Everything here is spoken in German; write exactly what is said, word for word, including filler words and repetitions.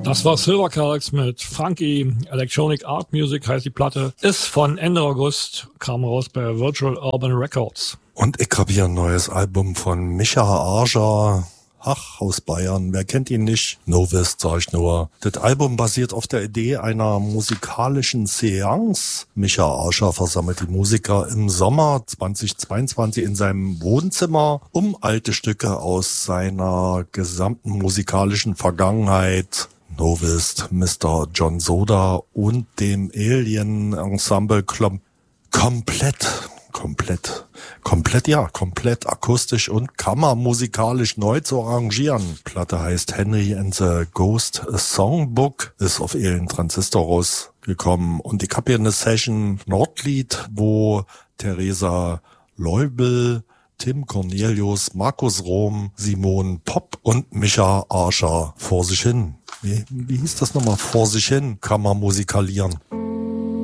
Das war Silvercalcs mit Funky Electronic Art Music, heißt die Platte. Ist von Ende August, kam raus bei Virtual Urban Records. Und ich habe hier ein neues Album von Micha Arscher. Ach, aus Bayern, wer kennt ihn nicht? Novist, sag ich nur. Das Album basiert auf der Idee einer musikalischen Seance. Micha Arscher versammelt die Musiker im Sommer zweitausendzweiundzwanzig in seinem Wohnzimmer, um alte Stücke aus seiner gesamten musikalischen Vergangenheit, Novist, Mister John Soda und dem Alien-Ensemble Klom- komplett Komplett, komplett, ja, komplett akustisch und kammermusikalisch neu zu arrangieren. Platte heißt Henry and the Ghost Songbook, ist auf Alien Transistor rausgekommen. Und ich habe hier eine Session Nordlied, wo Theresa Leubel, Tim Cornelius, Markus Rom, Simon Popp und Micha Arscher vor sich hin. Wie, wie hieß das nochmal? Vor sich hin, kammermusikalieren.